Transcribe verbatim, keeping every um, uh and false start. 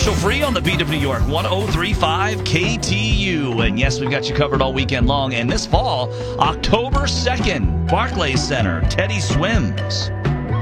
Commercial free on the Beat of New York, one oh three point five K T U. And yes, we've got you covered all weekend long. And this fall, October second, Barclays Center, Teddy Swims.